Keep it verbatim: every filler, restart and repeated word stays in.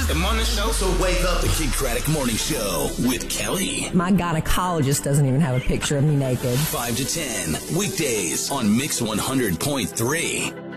The morning show. So wake up, the Kidd Kraddick Morning Show with Kelly. My gynecologist doesn't even have a picture of me naked. five to ten, weekdays on Mix one hundred point three.